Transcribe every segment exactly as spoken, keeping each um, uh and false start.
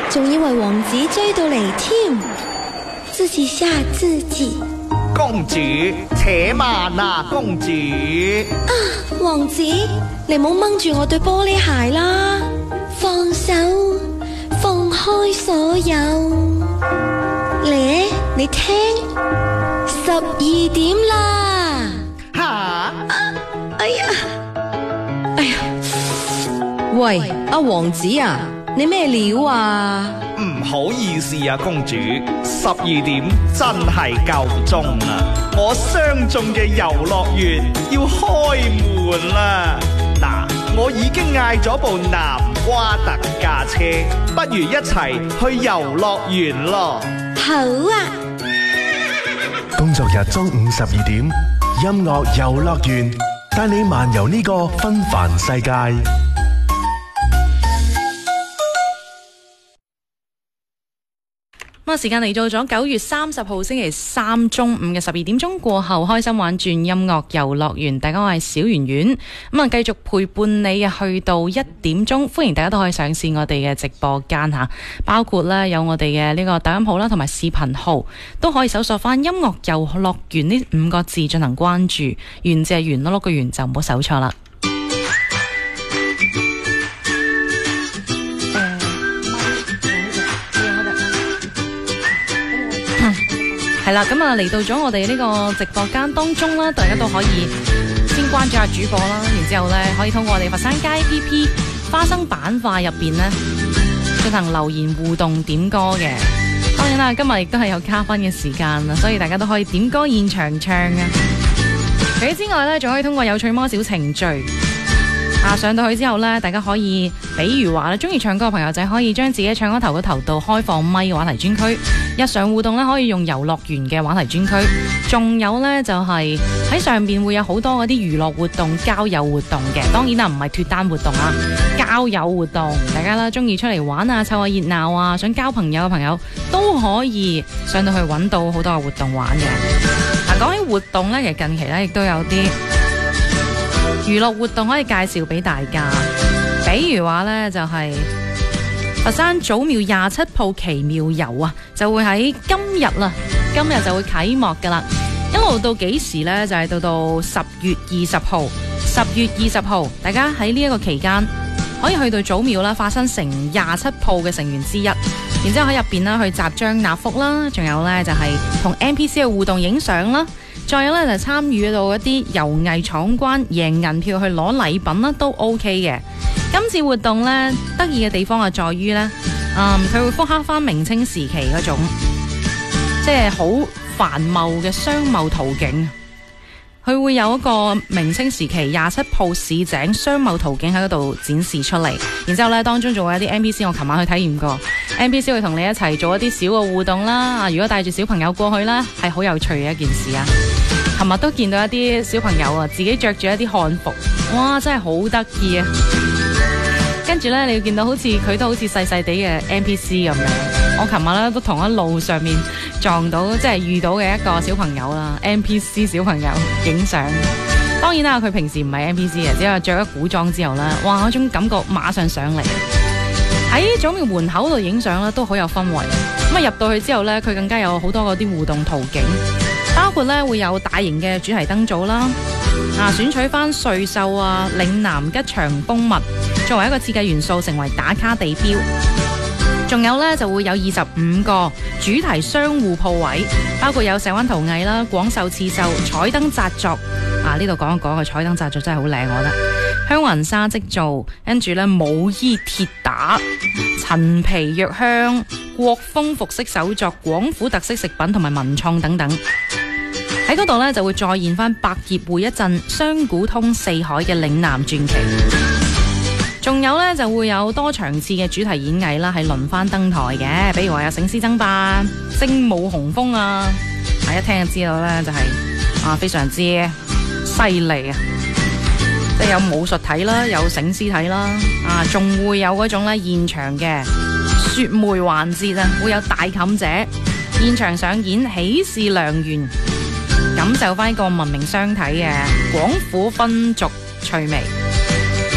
仲以為王子追到嚟添，自己嚇自己。 公主，且慢啊，公主！ 啊，王子，你唔好掹住我對玻璃鞋啦，放手，放開所有。嚟，你聽，十二點啦。 吓！ 啊，哎呀，哎呀， 喂，阿王子啊，你咩料啊？ 唔好意思啊，公主，十二點真係夠鐘啦，我相中嘅遊樂園要開門啦。嗱，我已經嗌咗部南瓜特駕車，不如一齊去遊樂園咯。 好啊。 工作日中午十二點，音樂遊樂園帶你漫遊呢個紛繁世界。 咁啊，時間嚟到咗九月三十號星期三中午嘅十二點鐘過後，開心玩轉音樂遊樂園。大家好，我係小圓圓，咁啊繼續陪伴你啊，去到一點鐘。歡迎大家都可以上線我哋嘅直播間吓，包括呢有我哋嘅呢個抖音號啦，同埋視頻號都可以搜索翻音樂遊樂園呢五個字進行關注。園字係圓碌碌嘅圓，就唔好搜錯啦。係啦，咁啊嚟到咗我哋呢個直播間當中啦，大家都可以先關注下主播啦，然之後咧可以通過我哋佛山街 A P P 花生板塊入邊呢進行留言互動點歌嘅。當然啦，今日亦都係有加分嘅時間啦，所以大家都可以點歌現場唱啊。除此之外咧，仲可以通過有趣魔小程序啊，上到去之後咧，大家可以比如話咧，中意唱歌嘅朋友仔可以將自己唱歌頭嗰頭度開放咪嘅話題專區。日常互動咧可以用遊樂園嘅話題專區，仲有呢，就係、是、喺上邊會有好多嗰啲娛樂活動、交友活動嘅。當然啦，唔係脫單活動啊，交友活動，大家啦中意出嚟玩啊、湊下熱鬧啊、想交朋友嘅朋友都可以上到去揾到好多嘅活動玩嘅。嗱，講起活動呢，其實近期呢亦都有啲娛樂活動可以介紹俾大家，比如話呢，就係、是。佛山祖廟廿七鋪奇妙遊啊，就會喺今日啦，今日就會啟幕噶啦，一路到幾時呢？就係、是、到到十月二十號，十月二十號，大家喺呢一個期間可以去到祖廟啦，化身成廿七鋪嘅成員之一，然之後喺入邊啦去集章納福啦，仲有呢，就係、是、同 N P C 嘅互動影相啦。再有咧就參與到一啲遊藝闖關、贏銀票去攞禮品啦，都 OK 嘅。今次活動咧得意嘅地方係在於咧，嗯，佢會復刻翻明清時期嗰種，即係好繁茂嘅商貿途徑。佢會有一個明清時期廿七鋪市井商貿途徑喺嗰度展示出嚟，然之後咧當中仲會有啲 N P C， 我琴晚去體驗過 ，N P C 會同你一齊做一啲小嘅互動啦。如果帶住小朋友過去啦，係好有趣嘅一件事啊！琴日都見到一啲小朋友啊，自己着住一啲漢服，哇，真係好得意啊！跟住咧，你要見到好似佢都好似細細地嘅 N P C 咁樣。我琴日咧都同一路上面撞到，即係遇到嘅一個小朋友啦 ，N P C 小朋友影相。當然啦，佢平時唔係 N P C 嘅，只係着咗古裝之後咧，哇，嗰種感覺馬上上嚟。喺祖廟門口度影相咧，都好有氛圍。咁啊入到去之後咧，佢更加有好多嗰啲互動途徑。包括咧會有大型嘅主題燈組啦，啊選取翻瑞獸啊、嶺南吉祥蜂蜜作為一個設計元素，成為打卡地標。仲有咧就會有二十五個主題商戶鋪位，包括有石灣陶藝啦、廣繡刺繡、彩燈紮作。啊呢度講一講個彩燈紮作真係好靚，我覺得。香雲紗織造，跟住咧武衣鐵打、陳皮藥香、國風服飾手作、廣府特色食品同埋文創等等。喺嗰度咧就會再現翻百業匯一鎮、雙股通四海嘅嶺南傳奇，仲有咧就會有多場次嘅主題演藝啦，係輪翻登台嘅，比如話有醒獅爭霸、精武雄風啊，大家一聽就知道咧就係、是、啊非常之犀利啊，即係有武術睇啦，有醒獅睇啦，啊仲會有嗰種咧現場嘅雪梅環節啊，會有大妗姐現場上演喜事良緣。感受翻一個文明相體嘅廣府分族趣味。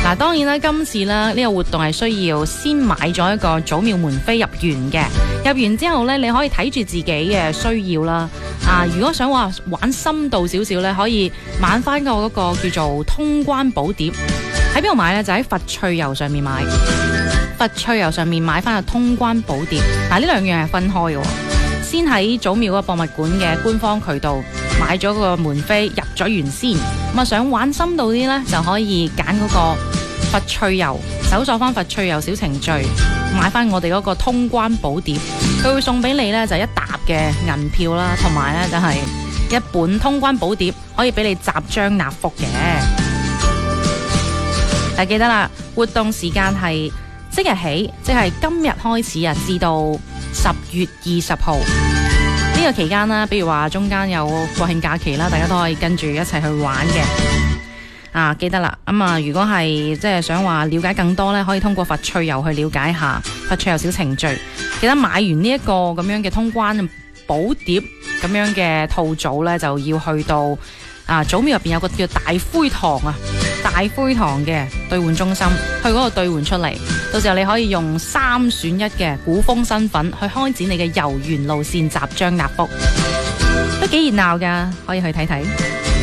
嗱，當然啦，今次咧呢個活動係需要先買咗一個祖廟門飛入園嘅，入完之後呢，你可以睇住自己嘅需要啦。啊，如果想話玩深度少少呢，可以買翻個嗰個叫做通關寶碟。喺邊度買呢？就喺佛趣遊上面買。佛趣遊上面買翻個通關寶碟。嗱，呢兩樣係分開嘅。先喺祖廟個博物館嘅官方渠道買咗個門飛入咗園先。咁啊，想玩深度啲呢，就可以揀嗰個佛趣遊，搜索翻佛趣遊小程序，買翻我哋嗰個通關寶碟。佢會送俾你呢，就一沓嘅銀票啦，同埋呢就係一本通關寶碟，可以俾你集章納福嘅。但記得啦，活動時間係即日起，即係今日開始啊，至到十月二十號呢個期間啦。比如話中間有國慶假期啦，大家都可以跟住一齊去玩嘅。啊，記得啦。咁、嗯、啊，如果係即係想話了解更多呢，可以通過佛趣遊去了解下佛趣遊小程序。記得買完呢一個咁樣嘅通關寶碟咁樣嘅套組呢，就要去到啊祖廟入邊有個叫大灰堂啊。大灰堂嘅兌換中心，去嗰度兌換出嚟，到時候你可以用三選一嘅古風身份去開展你嘅遊園路線，集章納福，都幾熱鬧噶，可以去睇睇。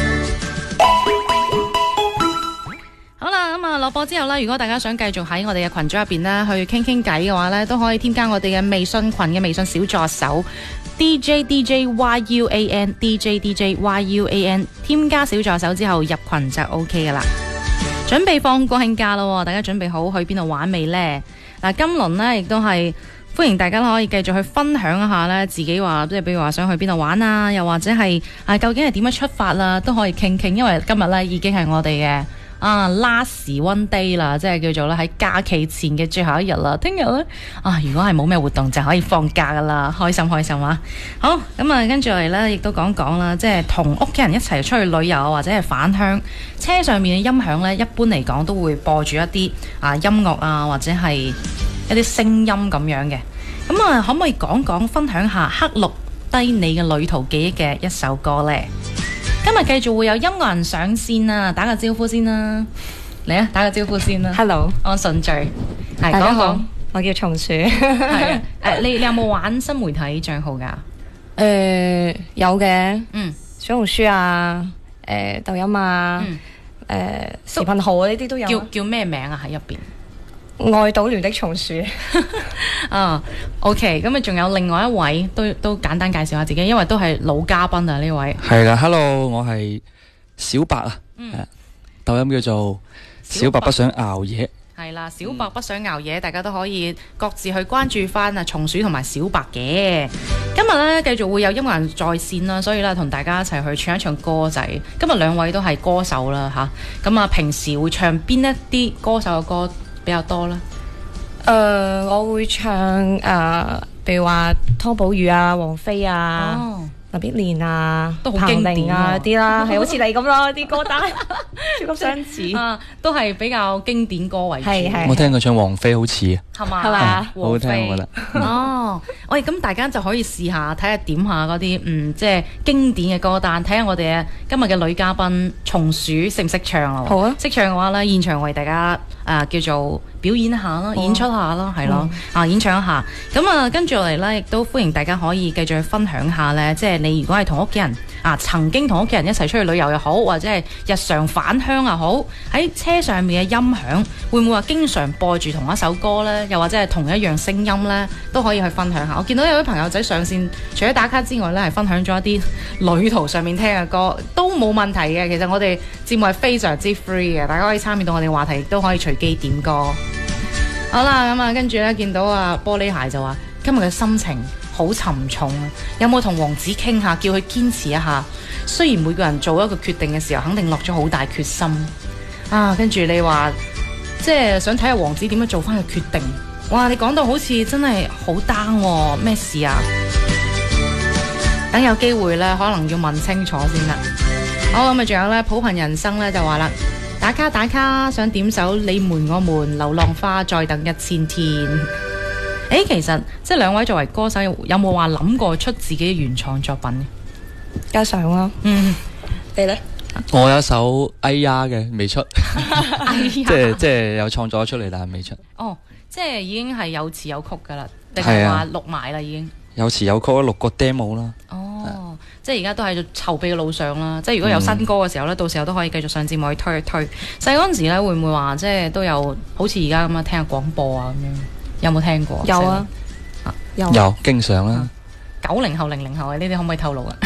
好啦，咁啊落播之後呢，如果大家想繼續喺我哋嘅群組入邊呢去傾傾偈嘅話呢，都可以添加我哋嘅微信群嘅微信小助手 D J D J Y U A N D J D J Y U A N， 添加小助手之後入群就 OK 噶啦。準備放國慶假咯，大家準備好去邊度玩未呢？嗱，今輪呢亦都係歡迎大家可以繼續去分享一下呢，自己話即係比如話想去邊度玩啊，又或者係啊究竟係點樣出發啦，都可以傾傾。因為今日呢已經係我哋嘅啊 last one day 啦，即係叫做咧喺假期前嘅最後一日啦。聽日呢，啊，如果係冇咩活動就可以放假噶啦，開心開心啊！好，咁啊跟住嚟呢，亦都講講啦，即係同屋企人一齊出去旅遊或者係返鄉，車上面嘅音響呢，一般嚟講都會播住一啲啊音樂啊，或者係一啲聲音咁樣嘅。咁啊，可唔可以講講分享下刻錄低你嘅旅途記憶嘅一首歌呢？今日繼續會有音樂人上線啊，打個招呼先啦，嚟啊，打個招呼先啦。 Hello， 按順序，係大家好， 講講我叫松鼠。 係啊，誒，你你有冇玩新媒體賬號噶？ 誒、呃，有嘅， 嗯， 小紅書啊，誒、呃，抖音啊，誒、 嗯呃，視頻號啊，呢啲都有。 叫叫咩名啊？喺入邊？ 愛搗亂的松鼠。 啊，OK，咁啊，仲有另外一位都都簡單介紹下自己，因為都係老嘉賓啊呢位。 係啦 ，Hello， 我係小白啊， 嗯， 抖音叫做小白不想熬夜。 係啦，小白不想熬夜，嗯、大家都可以各自去關注翻啊松鼠同埋小白嘅。今日呢，繼續會有音樂人在線啦，所以咧同大家一齊去唱一唱歌仔。今日兩位都係歌手啦吓，咁啊平時會唱邊一啲歌手嘅歌比較多啦？ 誒、呃，我會唱誒，譬、呃、如話湯寶如啊、王菲啊。哦，林憶蓮啊， 都好經典啊啲啦，係好似你咁咯，啲歌單超級相似啊，都係比較經典歌為主。 係係， 我聽佢唱王菲好似啊， 係嘛？ 係嘛？ 好好聽我覺得。 哦，喂，咁大家就可以試下睇下點下嗰啲嗯，即係經典嘅歌單，睇下我哋今日嘅女嘉賓松鼠識唔識唱咯？ 好啊， 識唱嘅話咧，現場為大家啊叫做表演一下啦，演出下啦，係咯，啊演唱一下。咁啊，跟住落嚟咧，亦都歡迎大家可以繼續去分享下咧，即係你如果係同屋企人啊，曾經同屋企人一齊出去旅遊又好，或者係日常返鄉又好，喺車上面嘅音響會唔會話經常播住同一首歌呢？又或者係同一樣聲音呢？都可以去分享下。我見到有啲朋友仔上線，除咗打卡之外呢，係分享咗一啲旅途上面聽嘅歌，都冇問題嘅。其實我哋節目係非常之 free 嘅，大家可以參與到我哋話題，亦都可以隨機點歌。好啦，咁啊，跟住呢，見到啊玻璃鞋就話今日嘅心情好沉重啊！有冇同王子傾下，叫佢堅持一下？雖然每個人做一個決定嘅時候，肯定落咗好大決心啊！跟住你話，即係想睇下王子點樣做翻個決定。哇！你講到好似真係好 down 喎，咩事啊？等有機會呢，可能要問清楚先啦。好，咁啊，仲有呢，普貧人生呢，就話啦，打卡打卡，想點首你瞞我瞞，流浪花再等一千天。誒，其實即係兩位作為歌手，有冇話諗過出自己嘅原創作品？ 加上啦， 嗯， 你呢？ 我有一首哎呀嘅未出， 哎呀即係即係有創作咗出嚟，但係未出。 哦，即係已經係有詞有曲噶啦，定係話錄埋啦已經？ 有詞有曲，錄個 demo 啦。 哦，即係而家都喺度籌備嘅路上啦。即係如果有新歌嘅時候咧，嗯、到時候都可以繼續上節目去推一推。細嗰陣時咧，會唔會話即係都有好似而家咁樣聽下廣播啊咁樣？有冇聽過？ 有啊， 有有經常啦。 九零後、零零後啊，呢啲可唔可以透露啊？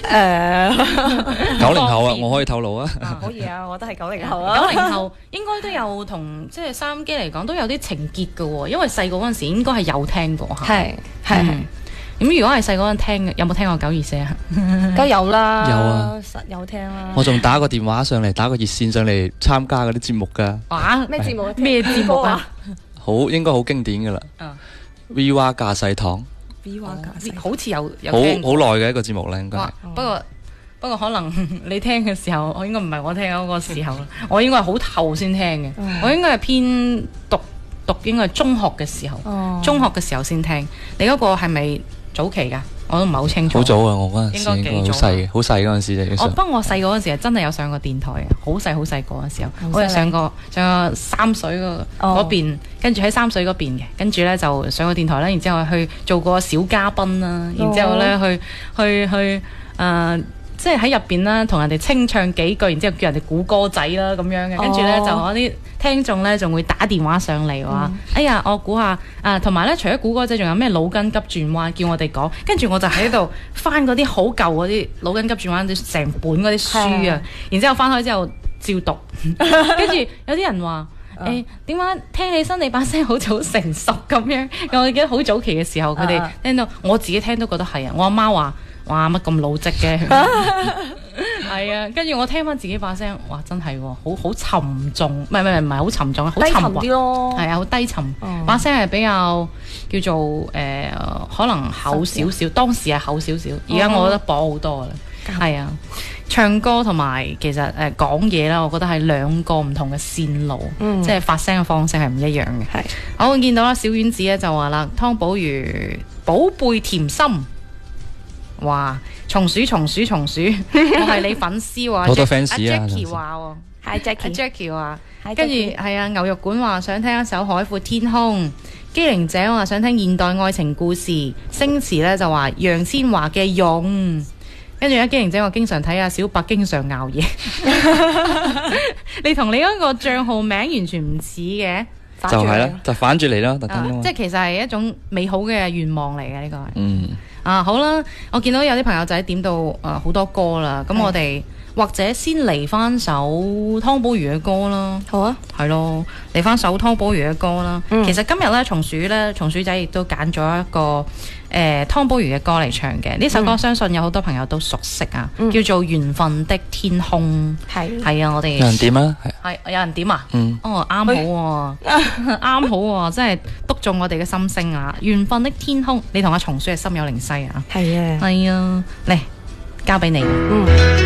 誒， 九零後啊，我可以透露啊。 可以啊，我都係九零後啊。 九零後應該都有同即係收音機嚟講都有啲情結嘅喎，因為細個嗰陣時應該係有聽過嚇。 係係係。 咁如果係細個嗰陣聽嘅，有冇聽過九二四啊？ 梗有啦， 有啊， 實有聽啦。 我仲打個電話上嚟，打個熱線上嚟參加嗰啲節目㗎。 哇！ 咩節目？ 咩節目啊？ 好應該好經典㗎啦。 啊 V 娃駕駛堂。 V 娃駕駛好似有有好聽過好耐嘅一個節目咧，應該係。 不過不過可能你聽嘅時候，我應該唔係我聽嗰個時候啦。我應該係好後先聽嘅。我應該係偏讀讀應該係中學嘅時候，中學嘅時候先聽。你嗰個係咪早期㗎？我都唔係好清楚。 好早啊！我嗰陣時應該好細，好細嗰陣時就。 我不過我細個嗰陣時係真係有上過電台嘅，好細好細個嗰陣時候，我係上過上過三水嗰嗰邊，跟住喺三水嗰邊嘅，跟住咧就上過電台啦，然之後去做過小嘉賓啦，然之後咧去去去誒。即係喺入邊啦，同人哋清唱幾句，然之後叫人哋估歌仔啦咁樣嘅，跟住咧就我啲聽眾咧仲會打電話上嚟話：嗯、哎呀，我估下啊，同埋咧除咗估歌仔，仲有咩腦筋急轉彎叫我哋講，跟住我就喺度翻嗰啲好舊嗰啲腦筋急轉彎啲成本嗰啲書啊，然之後翻開之後照讀，跟住有啲人話。誒點解聽起身你把聲好似好成熟咁樣？我記得好早期嘅時候，佢哋聽到我自己聽都覺得係啊！我阿媽話：哇乜咁老積嘅？係啊！跟住我聽翻自己把聲，哇真係喎，好好沉重，唔係唔係唔係好沉重啊，好沉啲咯，係啊，好低沉，把聲係比較叫做誒可能厚少少，當時係厚少少，而家我覺得薄好多啦。係啊，唱歌同埋其實誒講嘢啦，我覺得係兩個唔同嘅線路，嗯、即係發聲嘅方式係唔一樣嘅。係是，好我見到啦，小丸子咧就話啦，湯寶如寶貝甜心，哇，松鼠松鼠松鼠，我係你粉絲喎， 好多 fans 啊 Jackie 話喎，Hi Jackie，Jackie 話，跟住係啊牛肉館話想聽一首《海闊天空》，機靈者話想聽現代愛情故事，星馳咧就話楊千嬅嘅勇。跟住咧，機靈姐我經常睇阿小白經常熬夜，你同你嗰個帳號名完全唔似嘅， 就係啦，就反住嚟啦，特登、啊。 即係其實係一種美好嘅願望嚟嘅呢個係。 嗯。啊好啦，我見到有啲朋友仔點到誒好、呃、多歌啦，咁我哋或者先嚟翻首湯寶如嘅歌啦。好啊。係咯，嚟翻首湯寶如嘅歌啦。嗯、其實今日咧，松鼠咧，松鼠仔亦都揀咗一個。誒湯寶如嘅歌嚟唱嘅呢首歌，相信有好多朋友都熟悉啊，嗯、叫做《緣分的天空》。係係啊，我哋有人點啊？ 係有人點啊？ 嗯， 哦啱好喎，啱好喎，真係篤中我哋嘅心聲啊！《緣分的天空》，你同阿松鼠係心有靈犀啊！係啊，係啊，嚟交俾你。嗯。